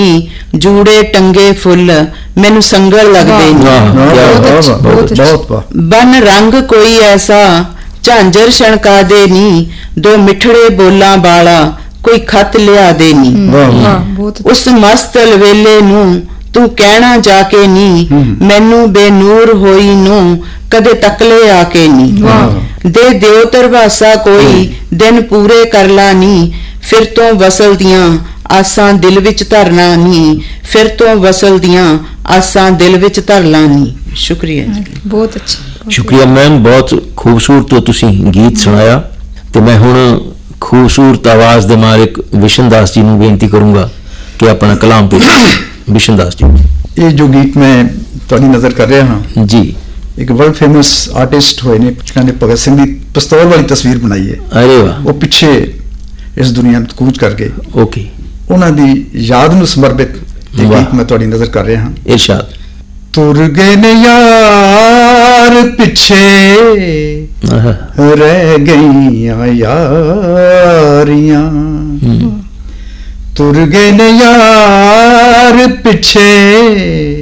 ਜੂੜੇ ਟੰਗੇ ਫੁੱਲ ਮੈਨੂੰ ਸੰਗਲ ਲੱਗਦੇ ਨੀ। ਬਨ ਰੰਗ ਕੋਈ ਐਸਾ ਝਾਂਜਰ ਛਣਕਾ ਦੇ ਨੀ, ਦੋ ਮਿੱਠੜੇ ਬੋਲਾਂ ਵਾਲਾ ਕੋਈ ਖਤ ਲਿਆ ਦੇ ਨੀ। ਉਸ ਮਸਤ ਅਲਵੇਲੇ ਨੂੰ ਤੂੰ ਕਹਿਣਾ ਜਾ ਕੇ ਨੀ, ਮੈਨੂੰ ਬੇਨੂਰ ਹੋਈ ਨੂੰ ਕਦੇ ਤਕਲੇ ਆ ਕੇ ਨੀ। ਦੇ ਦਿਓ ਤਰਵਾਸਾ ਕੋਈ ਦਿਨ ਪੂਰੇ ਕਰ ਲਾ ਨੀ, ਫਿਰ ਤੋਂ ਵਸਲ ਦੀਆਂ ਆਸਾਂ ਦਿਲ ਵਿੱਚ ਧਰਨਾ ਨੀ, ਫਿਰ ਤੋਂ ਵਸਲ ਦੀਆਂ ਆਸਾਂ ਦਿਲ ਵਿੱਚ ਧਰ ਲਾ ਨੀ। ਸ਼ੁਕਰੀਆ ਜੀ। ਬਹੁਤ ਅੱਛਾ, ਸ਼ੁਕਰੀਆ ਮੈਮ, ਬਹੁਤ ਖੂਬਸੂਰਤ ਤੁਸੀਂ ਗੀਤ ਸੁਣਾਇਆ। ਤੇ ਮੈਂ ਹੁਣ ਖੂਬਸੂਰਤ ਆਵਾਜ਼ ਦੇ ਮਾਲਿਕ ਵਿਸ਼ਨ ਦਾਸ ਜੀ ਨੂੰ ਬੇਨਤੀ ਕਰੂੰਗਾ ਕਿ ਆਪਣਾ ਕਲਾਮ ਪੇਸ਼ ਕਰਨ। ਵਿਸ਼ਨ ਦਾਸ ਜੀ। ਇਹ ਜੋ ਗੀਤ ਮੈਂ ਤੁਹਾਡੀ ਨਜ਼ਰ ਕਰ ਰਿਹਾ ਹਾਂ ਜੀ, ਇੱਕ ਵਰਲਡ ਫੇਮਸ ਆਰਟਿਸਟ ਹੋਏ ਨੇ, ਕਹਿੰਦੇ ਭਗਤ ਸਿੰਘ ਦੀ ਪਿਸਤੌਲ ਵਾਲੀ ਤਸਵੀਰ ਬਣਾਈ ਹੈ। ਅਰੇ ਵਾਹ। ਉਹ ਪਿੱਛੇ ਇਸ ਦੁਨੀਆ ਤੋਂ ਕੂਚ ਕਰ ਗਏ। ਓਕੇ, ਉਹਨਾਂ ਦੀ ਯਾਦ ਨੂੰ ਸਮਰਪਿਤ ਇਹ ਗੀਤ ਮੈਂ ਤੁਹਾਡੀ ਨਜ਼ਰ ਕਰ ਰਿਹਾ ਹਾਂ। ਇਰਸ਼ਾਦ। ਤੁਰ ਗਏ ਨੇ ਯਾਰ ਪਿੱਛੇ, ਰਹਿ ਗਈਆਂ ਯਾਰੀਆਂ। ਤੁਰ ਗਏ ਨੇ ਯਾਰ ਪਿੱਛੇ,